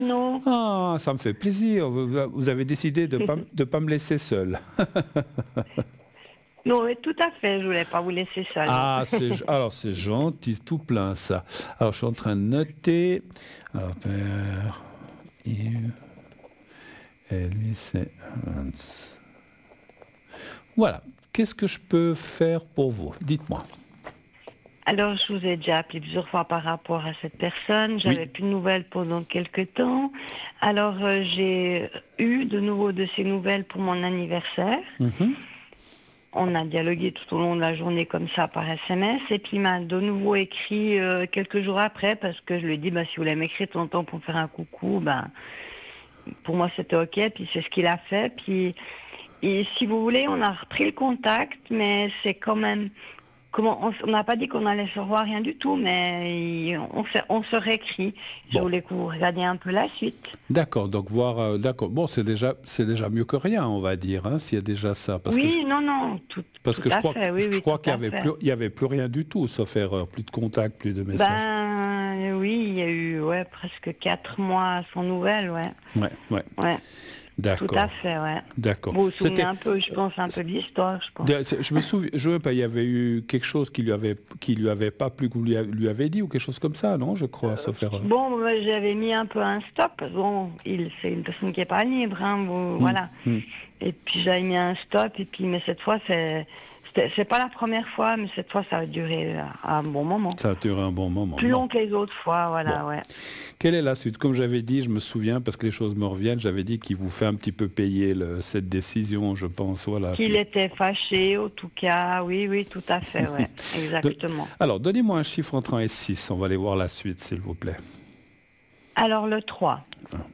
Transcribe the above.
Non, Ah, ça me fait plaisir. Vous avez décidé de pas me laisser seul. non, oui, tout à fait. Je voulais pas vous laisser seul, non. Ah, alors c'est gentil, tout plein ça. Alors je suis en train de noter. Alors, père, Yves, et lui c'est Hans. Voilà. Qu'est-ce que je peux faire pour vous? Dites-moi. Alors, je vous ai déjà appelé plusieurs fois par rapport à cette personne. J'avais Oui. plus de nouvelles pendant quelques temps. Alors, j'ai eu de nouveau de ces nouvelles pour mon anniversaire. Mhm. On a dialogué tout au long de la journée comme ça par SMS. Et puis, il m'a de nouveau écrit quelques jours après parce que je lui ai dit, bah, si vous voulez m'écrire de temps en temps pour me faire un coucou, ben, pour moi, c'était OK. Puis, c'est ce qu'il a fait. Puis, et si vous voulez, on a repris le contact, mais c'est quand même... on n'a pas dit qu'on allait se revoir, rien du tout, mais on se réécrit. Je Bon. voulais que vous regardiez un peu la suite. D'accord, donc voir, d'accord. Bon, c'est déjà mieux que rien, on va dire, hein, s'il y a déjà ça, Oui, non, non, parce tout que à fait, oui, je oui, crois tout qu'il y à avait fait. plus, il y avait plus rien du tout, sauf erreur, plus de contact, plus de messages. Ben oui, il y a eu presque 4 mois sans nouvelles, ouais. Ouais, ouais, Ouais, tout à d'accord, fait, ouais. d'accord. Vous vous souvenez un peu, je pense, un peu de l'histoire, je pense. Je me souviens, je veux pas, il y avait eu quelque chose qui lui avait pas plu que vous lui avez dit ou quelque chose comme ça, non, je crois, sauf erreur. Bon, moi, j'avais mis un peu un stop. Bon, c'est une personne qui n'est pas libre, hein, Hum, voilà. hum. Et puis j'avais mis un stop, et puis, mais cette fois, c'est pas la première fois, mais cette fois, ça a duré un bon moment. Ça a duré un bon moment. Plus Bon. long que les autres fois, Bon. voilà, ouais. Quelle est la suite? Comme j'avais dit, je me souviens, parce que les choses me reviennent, j'avais dit qu'il vous fait un petit peu payer cette décision, je pense. Voilà. Qu'il était fâché, en tout cas, oui, oui, tout à fait, ouais, De- exactement. Alors, donnez-moi un chiffre entre 1 et 6. On va aller voir la suite, s'il vous plaît. Alors, le 3.